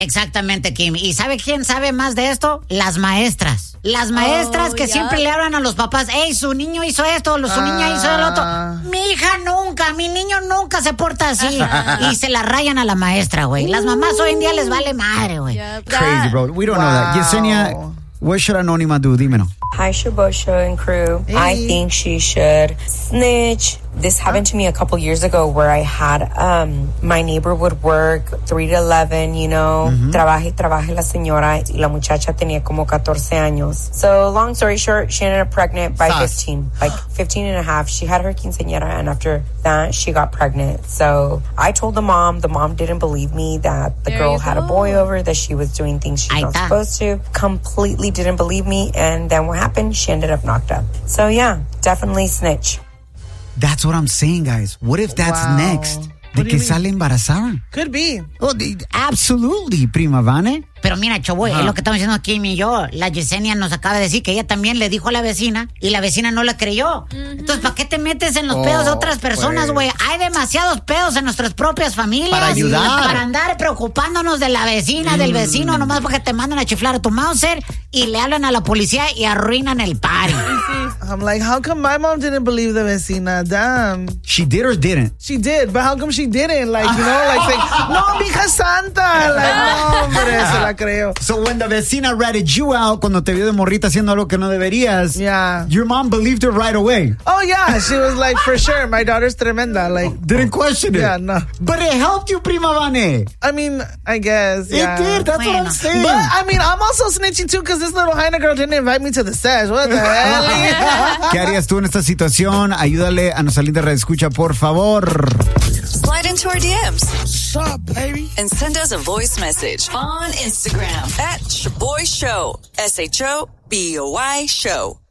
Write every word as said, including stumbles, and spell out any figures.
Exactamente, Kim. ¿Y sabe quién sabe más de esto? Las maestras. Las maestras oh, que yeah. siempre le hablan a los papás, hey, su niño hizo esto, su uh, niña hizo el otro. Mi hija nunca, mi niño nunca se porta así. Y se la rayan a la maestra, güey. Las mamás hoy en día les vale madre, güey. Yep. Crazy, bro. We don't wow. know that. Yesenia, what should Anónima do? Dímelo. Hi, Shaboy Show and crew. Hey. I think she should snitch. This happened to me a couple years ago where I had, um, my neighbor would work three to eleven, you know, mm-hmm. trabaje, trabaje la señora, y la muchacha tenía como catorce años. So, long story short, she ended up pregnant by Sus. fifteen, like fifteen and a half. She had her quinceañera, and after that, she got pregnant. So, I told the mom, the mom didn't believe me that the there girl had a boy over, that she was doing things she's not supposed to. Completely didn't believe me, and then what happened? She ended up knocked up. So, yeah, definitely snitch. That's what I'm saying, guys. What if that's wow. next? De que sale embarazada. Could be. Oh, absolutely, prima Vane. Pero mira, Choboy, uh-huh. es lo que estamos diciendo Kim y yo. La Yesenia nos acaba de decir que ella también le dijo a la vecina y la vecina no la creyó. Uh-huh. Entonces, ¿para qué te metes en los oh, pedos de otras personas, güey? Pues. Hay demasiados pedos en nuestras propias familias. Para ayudar. Para andar preocupándonos de la vecina, mm. del vecino, nomás porque te mandan a chiflar a tu Mauser y le hablan a la policía y arruinan el party. I'm like, how come my mom didn't believe the vecina? Damn. She did or didn't? She did, but how come she didn't? Like, you know, like, saying, no, mi hija santa. Like, no, hombre, se la creo. So when the vecina ratted you out cuando te vio de morrita haciendo algo que no deberías, yeah. your mom believed her right away. Oh, yeah. She was like, for sure, my daughter's tremenda. Like, didn't question it. Yeah, no. But it helped you, prima Vane. I mean, I guess, yeah. It did. That's bueno. what I'm saying. But, I mean, I'm also snitching, too, because this little Jaina girl didn't invite me to the sesh. What the hell? ¿Qué harías tú en esta situación? Ayúdale a nuestra linda redescucha, por favor. Slide into our D Ms. What's up, baby? And send us a voice message on Instagram at Shaboy Show. S H O B O Y Show.